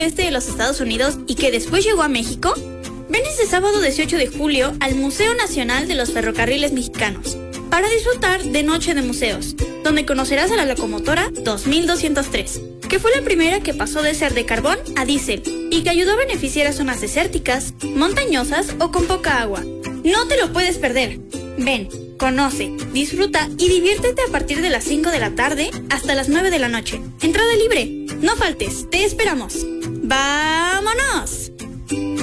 este de los Estados Unidos y que después llegó a México? Ven este sábado 18 de julio al Museo Nacional de los Ferrocarriles Mexicanos para disfrutar de Noche de Museos, donde conocerás a la locomotora 2203, que fue la primera que pasó de ser de carbón a diésel y que ayudó a beneficiar a zonas desérticas, montañosas o con poca agua. No te lo puedes perder. Ven, conoce, disfruta y diviértete a partir de las 5 de la tarde hasta las 9 de la noche. Entrada libre. No faltes, te esperamos. ¡Vámonos!